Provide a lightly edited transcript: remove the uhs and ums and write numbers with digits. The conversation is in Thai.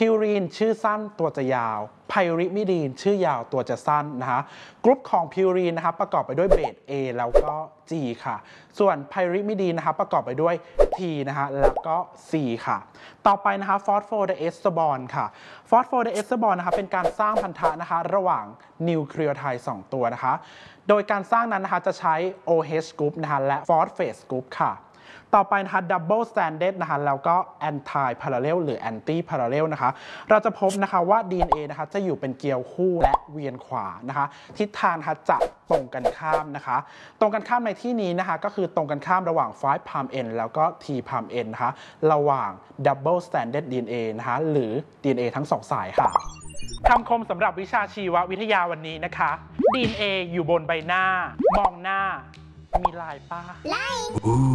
พิวรีนชื่อสั้นตัวจะยาวไพริมิดีนชื่อยาวตัวจะสั้นนะคะกรุ๊ปของพิวรีนนะคะประกอบไปด้วยเบส A แล้วก็ G ค่ะส่วนไพริมิดีนนะคะประกอบไปด้วย T นะคะแล้วก็ C ค่ะต่อไปนะคะฟอสโฟไดเอสเตอร์บอนค่ะฟอสโฟไดเอสเตอร์บอนนะคะเป็นการสร้างพันธะนะคะระหว่างนิวเคลียโไทด์2ตัวนะคะโดยการสร้างนั้นนะคะจะใช้ OH กรุ๊ปนะคะและฟอสเฟสกรุ๊ปค่ะต่อไปนะคะดับเบิลสแตนดาร์ดนะคะแล้วก็แอนตี้พาราเรลหรือแอนตี้พาราเรลนะคะเราจะพบนะคะว่า DNA นะคะจะอยู่เป็นเกลียวคู่และเวียนขวานะคะทิศทางนะคะจะตรงกันข้ามนะคะตรงกันข้ามในที่นี้นะคะก็คือตรงกันข้ามระหว่าง5 prime N แล้วก็T prime N นะคะระหว่าง Double Stranded DNA นะคะหรือ DNA ทั้ง2สายค่ะคำคมสำหรับวิชาชีววิทยาวันนี้นะคะ DNA อยู่บนใบหน้ามองหน้ามีลายป้า